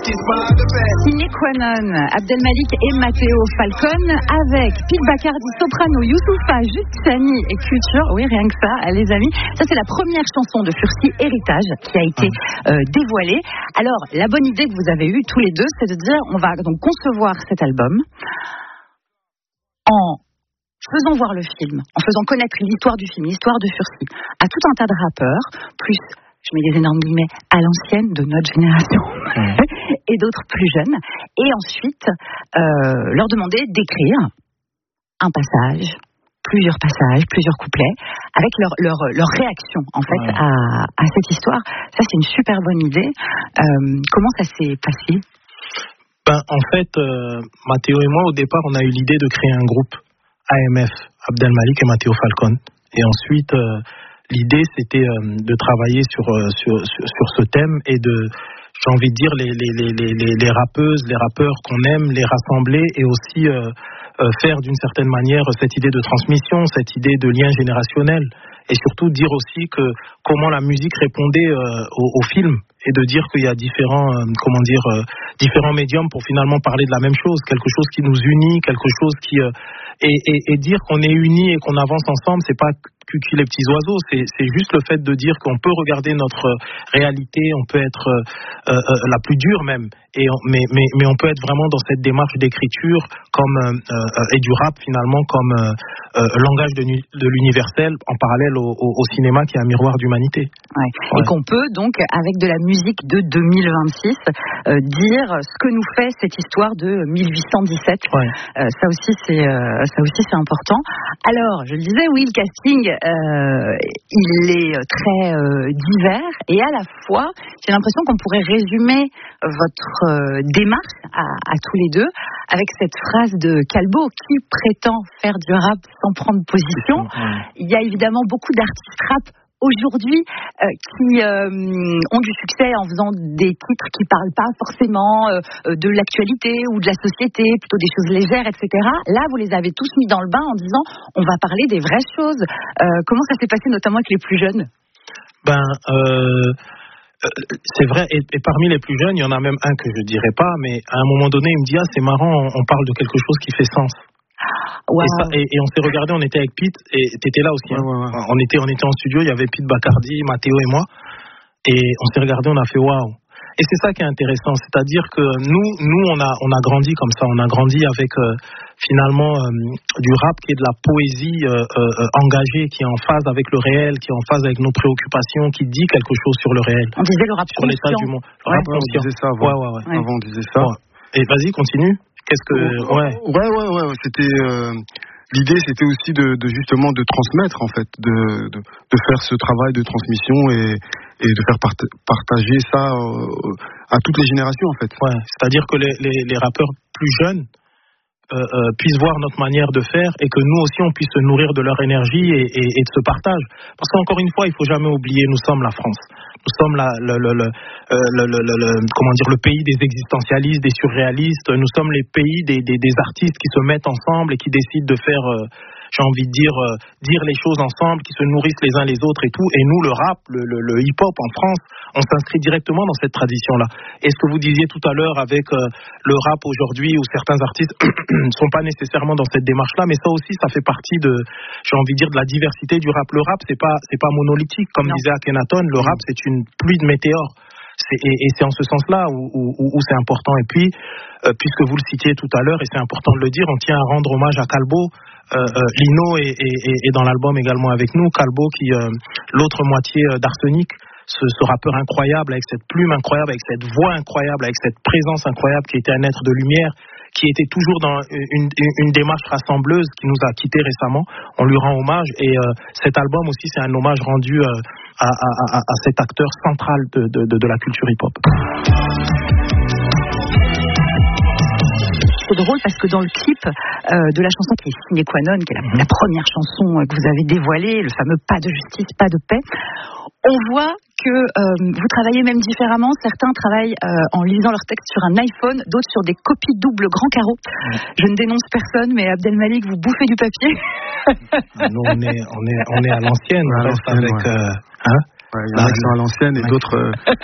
Signé qua non, Abdelmalik et Matteo Falcon avec Pete Bacardi, soprano, Youssoupha, Justani et Culture. Oui, rien que ça, les amis. Ça, c'est la première chanson de Fursi, Héritage, qui a été dévoilée. Alors, la bonne idée que vous avez eue tous les deux, c'est de dire, on va donc concevoir cet album en faisant voir le film, en faisant connaître l'histoire du film, l'histoire de Fursi, à tout un tas de rappeurs, plus, je mets des énormes guillemets, à l'ancienne de notre génération, et d'autres plus jeunes, et ensuite leur demander d'écrire un passage, plusieurs passages, plusieurs couplets, avec leur réaction en fait à cette histoire. Ça, c'est une super bonne idée. Comment ça s'est passé? En fait, Matteo et moi, au départ, on a eu l'idée de créer un groupe AMF, Abdelmalik et Matteo Falcon. Et ensuite, l'idée, c'était de travailler sur ce thème et de, j'ai envie de dire, les rappeuses, les rappeurs qu'on aime, les rassembler et aussi faire d'une certaine manière cette idée de transmission, cette idée de lien générationnel. Et surtout dire aussi que comment la musique répondait au film et de dire qu'il y a différents médiums pour finalement parler de la même chose, quelque chose qui nous unit, quelque chose qui et dire qu'on est unis et qu'on avance ensemble, c'est pas cucu les petits oiseaux, c'est juste le fait de dire qu'on peut regarder notre réalité, on peut être la plus dure même, mais on peut être vraiment dans cette démarche d'écriture comme et du rap finalement comme langage de l'universel en parallèle au cinéma qui est un miroir d'humanité. Ouais. Et qu'on peut donc avec de la musique de 2026 dire ce que nous fait cette histoire de 1817. Ça aussi c'est important. Alors je le disais, oui, le casting il est très divers et à la fois j'ai l'impression qu'on pourrait résumer votre démarche à tous les deux avec cette phrase de Calbo qui prétend faire du rap sans prendre position. Il y a évidemment beaucoup d'artistes rap aujourd'hui qui ont du succès en faisant des titres qui parlent pas forcément de l'actualité ou de la société, plutôt des choses légères, etc. Là, vous les avez tous mis dans le bain en disant on va parler des vraies choses. Comment ça s'est passé notamment avec les plus jeunes? C'est vrai, et parmi les plus jeunes, il y en a même un que je dirais pas, mais à un moment donné, il me dit c'est marrant, on parle de quelque chose qui fait sens. Wow. Et on s'est regardé, on était avec Pete, et t'étais là aussi. On était en studio, il y avait Pete Bacardi, Matteo et moi, et on s'est regardé, on a fait waouh. Et c'est ça qui est intéressant, c'est-à-dire que nous on a grandi comme ça, on a grandi avec finalement du rap qui est de la poésie engagée, qui est en phase avec le réel, qui est en phase avec nos préoccupations, qui dit quelque chose sur le réel. On disait le rap sur l'état du monde. Le rap conscient. On disait ça avant. Avant on disait ça. Et vas-y, continue. Qu'est-ce que c'était l'idée, c'était aussi de justement de transmettre en fait, de faire ce travail de transmission et de faire partager ça à toutes les générations en fait. C'est-à-dire que les rappeurs plus jeunes puissent voir notre manière de faire et que nous aussi on puisse se nourrir de leur énergie et de ce partage. Parce qu'encore une fois, il faut jamais oublier, nous sommes la France. Nous sommes le pays des existentialistes, des surréalistes. Nous sommes les pays des artistes qui se mettent ensemble et qui décident de faire, j'ai envie de dire les choses ensemble, qui se nourrissent les uns les autres et tout. Et nous, le rap, le hip-hop en France, on s'inscrit directement dans cette tradition-là. Et ce que vous disiez tout à l'heure avec le rap aujourd'hui, où certains artistes ne sont pas nécessairement dans cette démarche-là, mais ça aussi, ça fait partie j'ai envie de dire, de la diversité du rap. Le rap, c'est pas monolithique, comme disait Akhenaton. Le rap, c'est une pluie de météores. Et c'est en ce sens-là où c'est important. Et puis, puisque vous le citiez tout à l'heure, et c'est important de le dire, on tient à rendre hommage à Calbo. Lino est dans l'album également avec nous. Calbo, qui l'autre moitié d'Arsenic, ce rappeur incroyable, avec cette plume incroyable, avec cette voix incroyable, avec cette présence incroyable, qui était un être de lumière, qui était toujours dans une démarche rassembleuse, qui nous a quittés récemment. On lui rend hommage, et cet album aussi, c'est un hommage rendu à cet acteur central de la culture hip-hop. C'est drôle parce que dans le clip de la chanson qui est Signé qua non, qui est la première chanson que vous avez dévoilée, le fameux Pas de justice, pas de paix, on voit que vous travaillez même différemment. Certains travaillent en lisant leur texte sur un iPhone, d'autres sur des copies doubles grand carreau. Je ne dénonce personne, mais Abdelmalik, vous bouffez du papier. Nous, on est à l'ancienne. On reste avec Ouais, il y en a qui sont à l'ancienne et d'autres,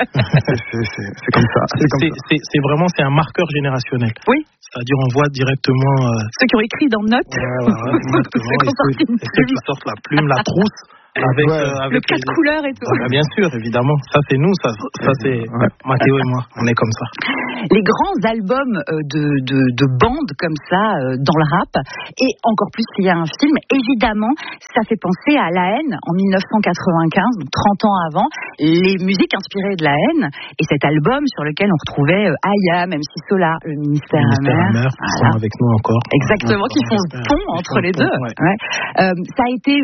c'est comme ça. C'est vraiment un marqueur générationnel. Oui. C'est-à-dire, on voit directement ceux qui ont écrit dans Notes. Exactement. Et ceux qui sortent la plume, la trousse. Avec le 4 couleurs et tout. Bien sûr, évidemment. Ça, c'est nous. Ça c'est Mathéo et moi. On est comme ça. Les grands albums de bandes comme ça dans le rap, et encore plus s'il y a un film, évidemment, ça fait penser à La Haine en 1995, donc 30 ans avant, les musiques inspirées de La Haine, et cet album sur lequel on retrouvait Aya, MC Solar, le Ministère Amer, qui sont avec nous encore. Exactement, qui font le pont entre les deux. Ouais. Ça a été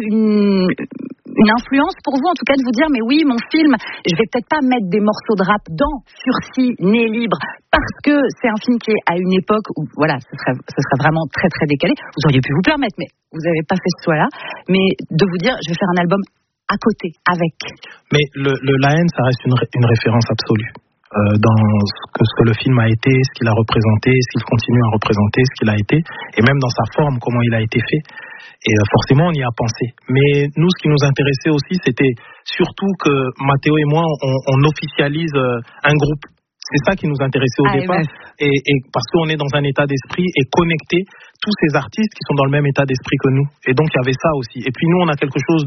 une influence pour vous, en tout cas, de vous dire, mais oui, mon film, je vais peut-être pas mettre des morceaux de rap dans Furcy, Né libre, parce que c'est un film qui est à une époque où, voilà, ce serait vraiment très très décalé. Vous auriez pu vous permettre, mais vous n'avez pas fait ce choix-là. Mais de vous dire, je vais faire un album à côté, avec. Mais La Haine, ça reste une référence absolue. Dans ce que le film a été, ce qu'il a représenté, ce qu'il continue à représenter, ce qu'il a été, et même dans sa forme, comment il a été fait. Et forcément, on y a pensé. Mais nous, ce qui nous intéressait aussi, c'était surtout que Mathéo et moi, on officialise un groupe. C'est ça qui nous intéressait au départ. Et parce qu'on est dans un état d'esprit et connecté tous ces artistes qui sont dans le même état d'esprit que nous. Et donc, il y avait ça aussi. Et puis, nous, on a quelque chose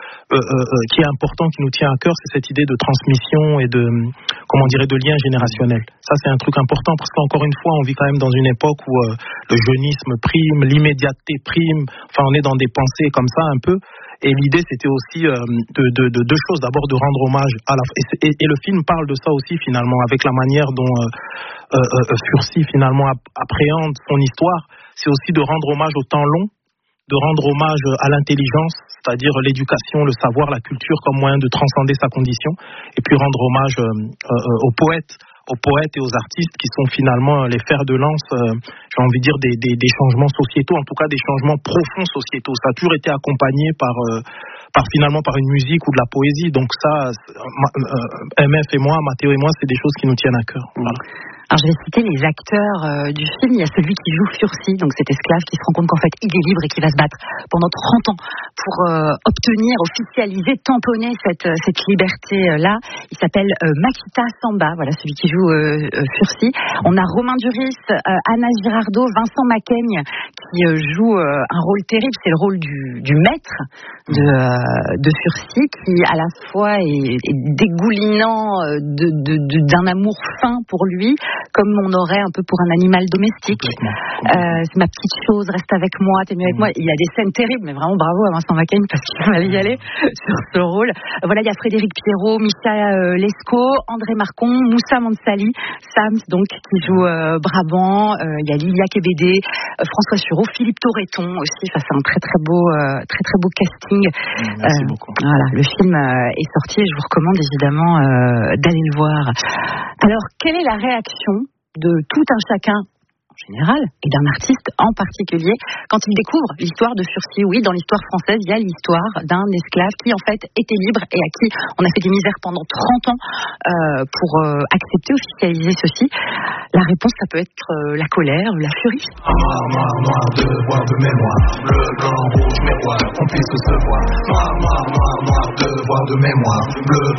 qui est important, qui nous tient à cœur, c'est cette idée de transmission et de lien générationnel. Ça, c'est un truc important parce qu'encore une fois, on vit quand même dans une époque où le jeunisme prime, l'immédiateté prime. Enfin, on est dans des pensées comme ça un peu. Et l'idée, c'était aussi de deux choses. D'abord, de rendre hommage à et le film parle de ça aussi, finalement, avec la manière dont Furcy, finalement, appréhende son histoire. C'est aussi de rendre hommage au temps long, de rendre hommage à l'intelligence, c'est-à-dire l'éducation, le savoir, la culture comme moyen de transcender sa condition. Et puis rendre hommage aux poètes et aux artistes qui sont finalement les fers de lance, j'ai envie de dire, des changements sociétaux, en tout cas des changements profonds sociétaux. Ça a toujours été accompagné par une musique ou de la poésie. Donc ça, MF et moi, Mathéo et moi, c'est des choses qui nous tiennent à cœur. Voilà. Alors, je vais citer les acteurs du film. Il y a celui qui joue Furcy, donc cet esclave qui se rend compte qu'en fait, il est libre et qui va se battre pendant 30 ans pour obtenir, officialiser, tamponner cette liberté-là. Il s'appelle Makita Samba, voilà, celui qui joue Furcy. On a Romain Duris, Anna Girardot, Vincent Macaigne qui joue un rôle terrible. C'est le rôle du maître de Furcy, qui à la fois est dégoulinant d'un amour fin pour lui, comme on aurait un peu pour un animal domestique. C'est ma petite chose, reste avec moi, t'es mieux avec moi. Il y a des scènes terribles, mais vraiment bravo à Vincent Macaigne parce qu'il va y aller sur ce rôle. Voilà, il y a Frédéric Pierrot, Micha Lescaut, André Marcon, Moussa Mansali, Sams donc qui joue Brabant. Il y a Lilia Kébédé, François Sureau, Philippe Torreton aussi. Enfin, c'est un très très beau casting. Merci beaucoup. Voilà, le film est sorti et je vous recommande évidemment d'aller le voir. Alors, quelle est la réaction de tout un chacun en général et d'un artiste en particulier quand il découvre l'histoire de Furcy? Oui, dans l'histoire française, il y a l'histoire d'un esclave qui en fait était libre et à qui on a fait des misères pendant 30 ans pour accepter, officialiser ceci. La réponse, ça peut être la colère, la furie. Noir, devoir de mémoire. Bleu, blanc, rouge, miroir, qu'on puisse se voir. Noir, devoir de mémoire. Bleu,